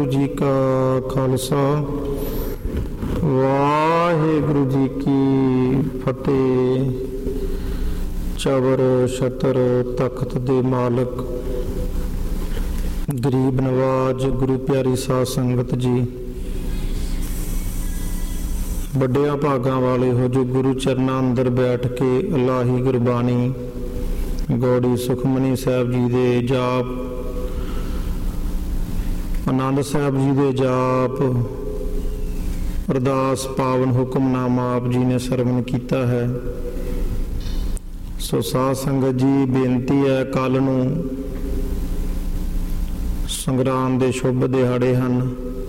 जी का खालसा वाहिगुरु जी की फतेह। चवर छतर तख्त दे मालक गरीब नवाज गुरु प्यारी साध संगत जी, ਵੱਡਿਆਂ ਭਾਗਾਂ ਵਾਲੇ ਹੋ ਜੋ ਗੁਰੂ ਚਰਨਾਂ ਅੰਦਰ ਬੈਠ ਕੇ ਅਲਾਹੀ ਗੁਰਬਾਣੀ ਗੌੜੀ ਸੁਖਮਨੀ ਸਾਹਿਬ ਜੀ ਦੇ ਜਾਪ, ਆਨੰਦ ਸਾਹਿਬ ਜੀ ਦੇ ਜਾਪ, ਅਰਦਾਸ ਪਾਵਨ ਹੁਕਮਨਾਮਾ ਆਪ ਜੀ ਨੇ ਸਰਵਣ ਕੀਤਾ ਹੈ। ਸੋ ਸਾਧ ਸੰਗਤ ਜੀ, ਬੇਨਤੀ ਹੈ, ਕੱਲ ਨੂੰ ਸੰਗਰਾਂਦ ਦੇ ਸ਼ੁਭ ਦਿਹਾੜੇ ਹਨ।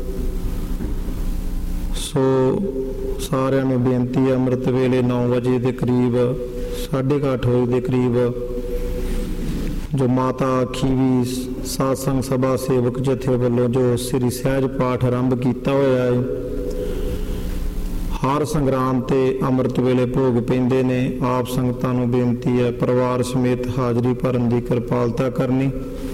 ਸੋ ਸਾਰਿਆਂ ਨੂੰ ਬੇਨਤੀ ਹੈ, ਅੰਮ੍ਰਿਤ ਵੇਲੇ 9 ਵਜੇ ਦੇ ਕਰੀਬ, 8:30 ਵਜੇ ਦੇ ਕਰੀਬ ਜੋ ਮਾਤਾ ਖੀਵੀ ਸਾਧ ਸੰਗ ਸਭਾ ਸੇਵਕ ਜਥੇ ਵੱਲੋਂ ਜੋ ਸ੍ਰੀ ਸਹਿਜ ਪਾਠ ਆਰੰਭ ਕੀਤਾ ਹੋਇਆ ਹੈ, ਹਰ ਸੰਗਰਾਂਦ ਤੇ ਅੰਮ੍ਰਿਤ ਵੇਲੇ ਭੋਗ ਪੈਂਦੇ ਨੇ। ਆਪ ਸੰਗਤਾਂ ਨੂੰ ਬੇਨਤੀ ਹੈ ਪਰਿਵਾਰ ਸਮੇਤ ਹਾਜ਼ਰੀ ਭਰਨ ਦੀ ਕਿਰਪਾਲਤਾ ਕਰਨੀ,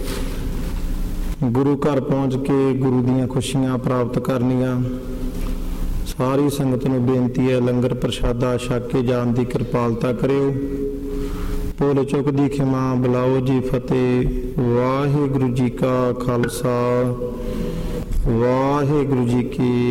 ਗੁਰੂ ਘਰ ਪਹੁੰਚ ਕੇ ਗੁਰੂ ਦੀਆਂ ਖੁਸ਼ੀਆਂ ਪ੍ਰਾਪਤ ਕਰਨੀਆਂ। ਸਾਰੀ ਸੰਗਤ ਨੂੰ ਬੇਨਤੀ ਹੈ ਲੰਗਰ ਪ੍ਰਸ਼ਾਦਾ ਛਕ ਕੇ ਜਾਣ ਦੀ ਕਿਰਪਾਲਤਾ ਕਰਿਓ। ਭੁੱਲ ਚੁੱਕ ਦੀ ਖਿਮਾ ਬੁਲਾਓ ਜੀ ਫਤਿਹ। ਵਾਹਿਗੁਰੂ ਜੀ ਕਾ ਖਾਲਸਾ, ਵਾਹਿਗੁਰੂ ਜੀ ਕੀ